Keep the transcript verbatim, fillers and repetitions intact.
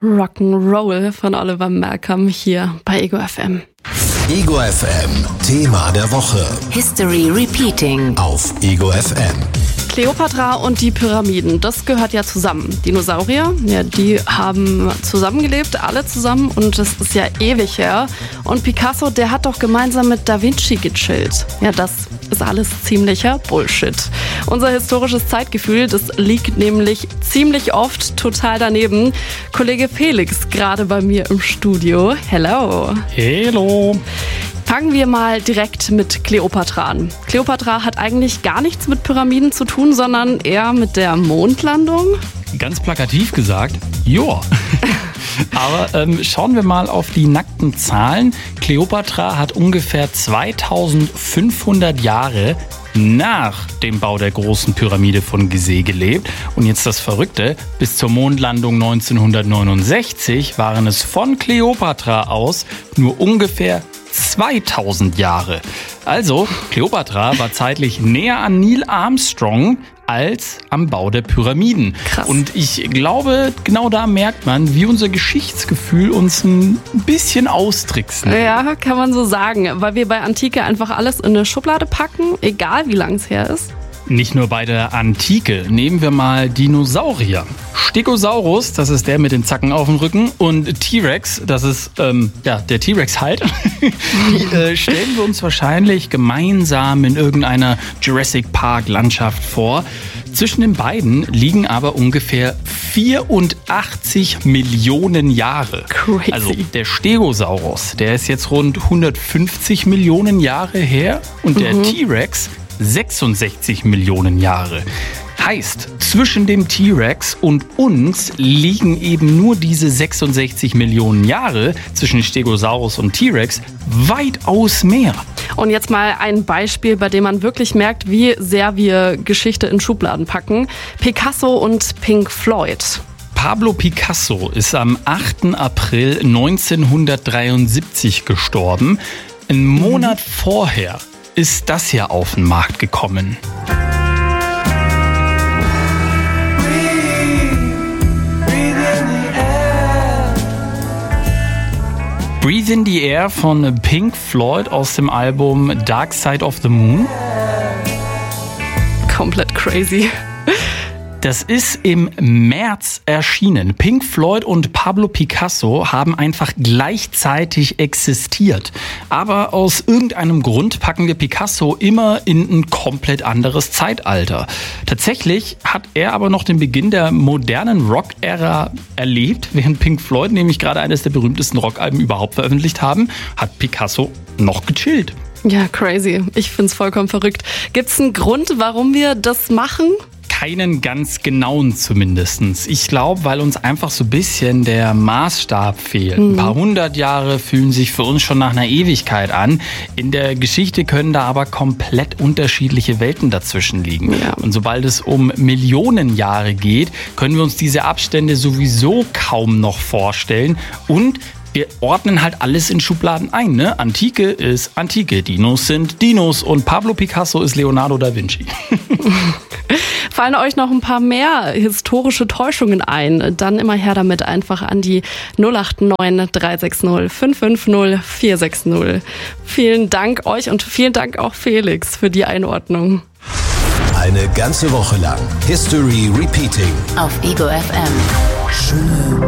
Rock'n'Roll von Oliver Malcolm hier bei Ego F M. Ego F M, Thema der Woche. History Repeating Auf Ego F M. Kleopatra und die Pyramiden, das gehört ja zusammen. Dinosaurier, ja, die haben zusammengelebt, alle zusammen, und das ist ja ewig her. Und Picasso, der hat doch gemeinsam mit Da Vinci gechillt. Ja, das ist alles ziemlicher Bullshit. Unser historisches Zeitgefühl, das liegt nämlich ziemlich oft total daneben. Kollege Felix, gerade bei mir im Studio. Hello. Hello. Fangen wir mal direkt mit Kleopatra an. Kleopatra hat eigentlich gar nichts mit Pyramiden zu tun, sondern eher mit der Mondlandung. Ganz plakativ gesagt, joa. Aber ähm, schauen wir mal auf die nackten Zahlen. Kleopatra hat ungefähr zweitausendfünfhundert Jahre nach dem Bau der großen Pyramide von Gizeh gelebt. Und jetzt das Verrückte, bis zur Mondlandung neunzehnhundertneunundsechzig waren es von Kleopatra aus nur ungefähr zweitausend Jahre. Also, Kleopatra war zeitlich näher an Neil Armstrong als am Bau der Pyramiden. Krass. Und ich glaube, genau da merkt man, wie unser Geschichtsgefühl uns ein bisschen austricksen. Ja, kann man so sagen, weil wir bei Antike einfach alles in eine Schublade packen, egal wie lang es her ist. Nicht nur bei der Antike. Nehmen wir mal Dinosaurier. Stegosaurus, das ist der mit den Zacken auf dem Rücken, und T-Rex, das ist ähm, ja der T-Rex halt. Die äh, stellen wir uns wahrscheinlich gemeinsam in irgendeiner Jurassic Park Landschaft vor. Zwischen den beiden liegen aber ungefähr vierundachtzig Millionen Jahre. Crazy. Also der Stegosaurus, der ist jetzt rund hundertfünfzig Millionen Jahre her, und der Mhm. T-Rex sechsundsechzig Millionen Jahre. Heißt, zwischen dem T-Rex und uns liegen eben nur diese sechsundsechzig Millionen Jahre, zwischen Stegosaurus und T-Rex weitaus mehr. Und jetzt mal ein Beispiel, bei dem man wirklich merkt, wie sehr wir Geschichte in Schubladen packen. Picasso und Pink Floyd. Pablo Picasso ist am achten April neunzehnhundertdreiundsiebzig gestorben. Einen Monat mhm. vorher ist das hier auf den Markt gekommen. Breathe in the Air von Pink Floyd aus dem Album Dark Side of the Moon. Komplett crazy. Das ist im März erschienen. Pink Floyd und Pablo Picasso haben einfach gleichzeitig existiert. Aber aus irgendeinem Grund packen wir Picasso immer in ein komplett anderes Zeitalter. Tatsächlich hat er aber noch den Beginn der modernen Rock-Ära erlebt. Während Pink Floyd nämlich gerade eines der berühmtesten Rockalben überhaupt veröffentlicht haben, hat Picasso noch gechillt. Ja, crazy. Ich find's vollkommen verrückt. Gibt's einen Grund, warum wir das machen? Keinen ganz genauen zumindest. Ich glaube, weil uns einfach so ein bisschen der Maßstab fehlt. Mhm. Ein paar hundert Jahre fühlen sich für uns schon nach einer Ewigkeit an. In der Geschichte können da aber komplett unterschiedliche Welten dazwischen liegen. Ja. Und sobald es um Millionen Jahre geht, können wir uns diese Abstände sowieso kaum noch vorstellen. Und wir ordnen halt alles in Schubladen ein, ne? Antike ist Antike, Dinos sind Dinos und Pablo Picasso ist Leonardo da Vinci. Fallen euch noch ein paar mehr historische Täuschungen ein? Dann immer her damit, einfach an die null acht neun drei sechs null fünf fünf null vier sechs null. Vielen Dank euch und vielen Dank auch Felix für die Einordnung. Eine ganze Woche lang History Repeating auf Ego F M. Schöne